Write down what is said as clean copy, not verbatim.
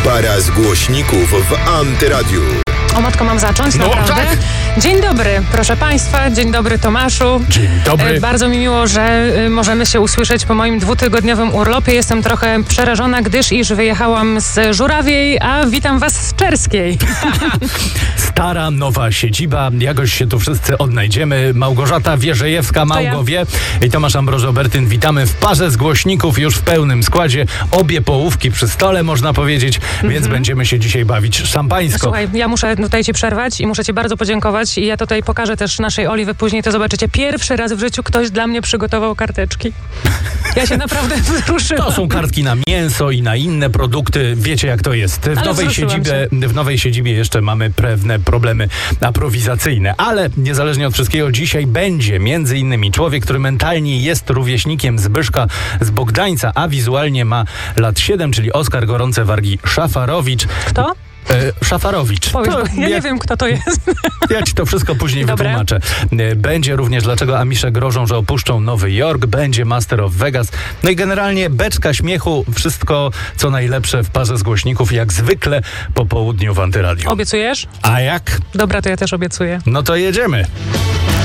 Para z głośników w Antyradiu. O matko, mam zacząć? Naprawdę? Tak. Dzień dobry, proszę Państwa. Dzień dobry, Tomaszu. Dzień dobry. Bardzo mi miło, że możemy się usłyszeć po moim 2-tygodniowym urlopie. Jestem trochę przerażona, gdyż wyjechałam z Żurawiej, a witam Was z Czerskiej. Stara, nowa siedziba. Jakoś się tu wszyscy odnajdziemy. Małgorzata Wierzejewska, Małgowie i Tomasz Ambrożo-Bertyn. Witamy w parze z głośników już w pełnym składzie. Obie połówki przy stole, można powiedzieć, więc będziemy się dzisiaj bawić szampańsko. Słuchaj, ja muszę tutaj Ci przerwać i muszę Ci bardzo podziękować i ja tutaj pokażę też naszej Oli, wy później to zobaczycie. Pierwszy raz w życiu ktoś dla mnie przygotował karteczki. Ja się naprawdę wzruszyłam. To są kartki na mięso i na inne produkty. Wiecie, jak to jest. W nowej siedzibie jeszcze mamy pewne problemy aprowizacyjne, ale niezależnie od wszystkiego dzisiaj będzie między innymi człowiek, który mentalnie jest rówieśnikiem Zbyszka z Bogdańca, a wizualnie ma lat 7, czyli Oskar Gorące Wargi Szafarowicz. Kto? Szafarowicz. Powiedz, bo ja nie wiem, kto to jest. Ja ci to wszystko później wytłumaczę. Będzie również, dlaczego Amisze grożą, że opuszczą Nowy Jork. Będzie Master of Vegas. No i generalnie beczka śmiechu. Wszystko, co najlepsze w parze z głośników, jak zwykle po południu w Antyradiu. Obiecujesz? A jak? Dobra, to ja też obiecuję. No to jedziemy.